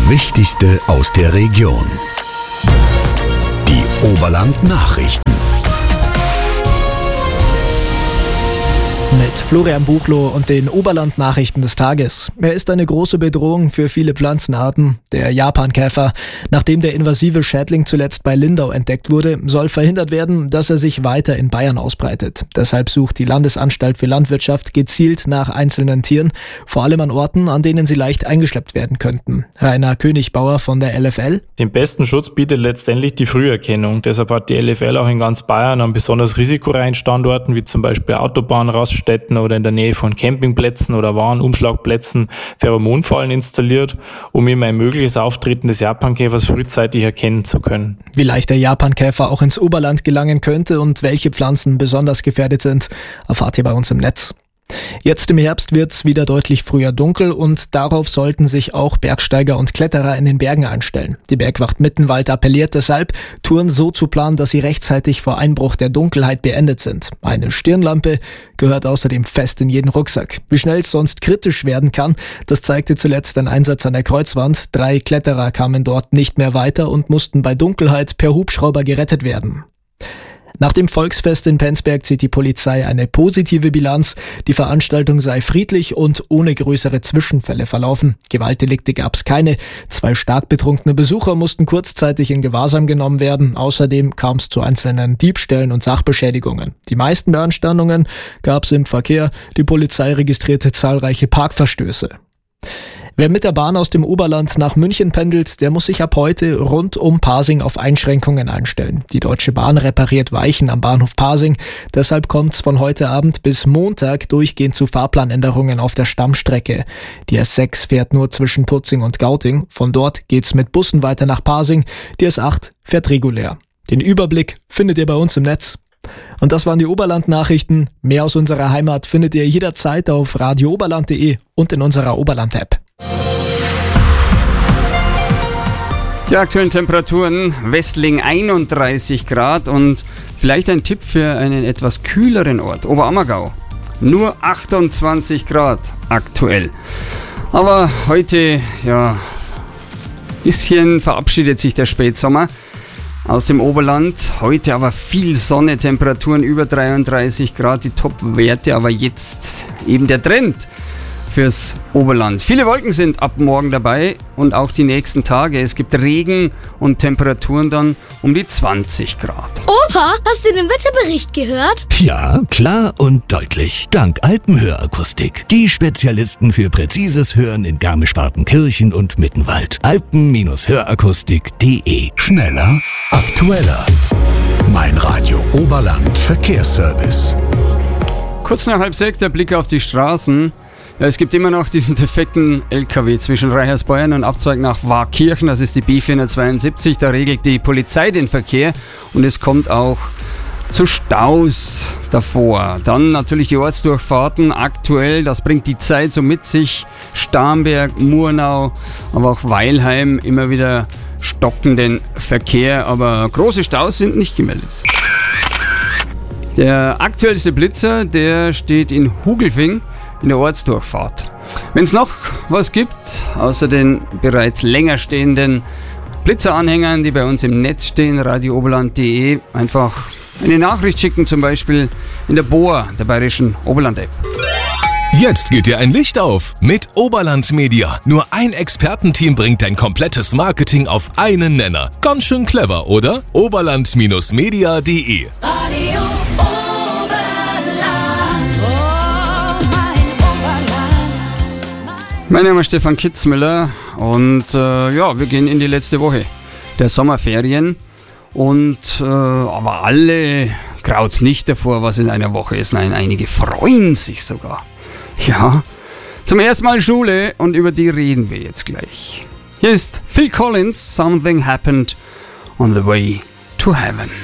Wichtigste aus der Region. Die Oberland-Nachrichten. Mit Florian Buchloh und den Oberland-Nachrichten des Tages. Er ist eine große Bedrohung für viele Pflanzenarten. Der Japankäfer, nachdem der invasive Schädling zuletzt bei Lindau entdeckt wurde, soll verhindert werden, dass er sich weiter in Bayern ausbreitet. Deshalb sucht die Landesanstalt für Landwirtschaft gezielt nach einzelnen Tieren, vor allem an Orten, an denen sie leicht eingeschleppt werden könnten. Rainer Königbauer von der LFL. Den besten Schutz bietet letztendlich die Früherkennung. Deshalb hat die LFL auch in ganz Bayern an besonders risikoreichen Standorten, wie zum Beispiel Autobahnraststätten oder in der Nähe von Campingplätzen oder Warenumschlagplätzen Pheromonfallen installiert, um eben ein mögliches Auftreten des Japankäfers frühzeitig erkennen zu können. Wie leicht der Japankäfer auch ins Oberland gelangen könnte und welche Pflanzen besonders gefährdet sind, erfahrt ihr bei uns im Netz. Jetzt im Herbst wird's wieder deutlich früher dunkel und darauf sollten sich auch Bergsteiger und Kletterer in den Bergen einstellen. Die Bergwacht Mittenwald appelliert deshalb, Touren so zu planen, dass sie rechtzeitig vor Einbruch der Dunkelheit beendet sind. Eine Stirnlampe gehört außerdem fest in jeden Rucksack. Wie schnell es sonst kritisch werden kann, das zeigte zuletzt ein Einsatz an der Kreuzwand. 3 Kletterer kamen dort nicht mehr weiter und mussten bei Dunkelheit per Hubschrauber gerettet werden. Nach dem Volksfest in Penzberg zieht die Polizei eine positive Bilanz. Die Veranstaltung sei friedlich und ohne größere Zwischenfälle verlaufen. Gewaltdelikte gab es keine. 2 stark betrunkene Besucher mussten kurzzeitig in Gewahrsam genommen werden. Außerdem kam es zu einzelnen Diebstählen und Sachbeschädigungen. Die meisten Beanstandungen gab es im Verkehr. Die Polizei registrierte zahlreiche Parkverstöße. Wer mit der Bahn aus dem Oberland nach München pendelt, der muss sich ab heute rund um Pasing auf Einschränkungen einstellen. Die Deutsche Bahn repariert Weichen am Bahnhof Pasing. Deshalb kommt es von heute Abend bis Montag durchgehend zu Fahrplanänderungen auf der Stammstrecke. Die S6 fährt nur zwischen Tutzing und Gauting. Von dort geht's mit Bussen weiter nach Pasing. Die S8 fährt regulär. Den Überblick findet ihr bei uns im Netz. Und das waren die Oberland-Nachrichten. Mehr aus unserer Heimat findet ihr jederzeit auf radiooberland.de und in unserer Oberland-App. Die aktuellen Temperaturen: Westling 31 Grad und vielleicht ein Tipp für einen etwas kühleren Ort, Oberammergau. Nur 28 Grad aktuell. Aber heute, bisschen verabschiedet sich der Spätsommer aus dem Oberland. Heute aber viel Sonne, Temperaturen über 33 Grad, die Top-Werte, aber jetzt eben der Trend fürs Oberland. Viele Wolken sind ab morgen dabei und auch die nächsten Tage. Es gibt Regen und Temperaturen dann um die 20 Grad. Opa, hast du den Wetterbericht gehört? Ja, klar und deutlich. Dank Alpenhörakustik. Die Spezialisten für präzises Hören in Garmisch-Partenkirchen und Mittenwald. Alpen-Hörakustik.de. Schneller, aktueller. Mein Radio Oberland Verkehrsservice. Kurz nach 5:30 der Blick auf die Straßen. Ja, es gibt immer noch diesen defekten LKW zwischen Reichersbeuern und Abzweig nach Waakirchen. Das ist die B472. Da regelt die Polizei den Verkehr und es kommt auch zu Staus davor. Dann natürlich die Ortsdurchfahrten aktuell. Das bringt die Zeit so mit sich. Starnberg, Murnau, aber auch Weilheim immer wieder stockenden Verkehr. Aber große Staus sind nicht gemeldet. Der aktuellste Blitzer, der steht in Hugelfing in der Ortsdurchfahrt. Wenn es noch was gibt, außer den bereits länger stehenden Blitzeranhängern, die bei uns im Netz stehen, radiooberland.de, einfach eine Nachricht schicken, zum Beispiel in der BOA, der bayerischen Oberland-App. Jetzt geht dir ein Licht auf mit Oberland Media. Nur ein Expertenteam bringt dein komplettes Marketing auf einen Nenner. Ganz schön clever, oder? Oberland-media.de. Mein Name ist Stefan Kitzmüller und wir gehen in die letzte Woche der Sommerferien und aber alle graut's nicht davor, was in einer Woche ist. Nein, einige freuen sich sogar. Ja, zum ersten Mal Schule und über die reden wir jetzt gleich. Hier ist Phil Collins, Something Happened on the Way to Heaven.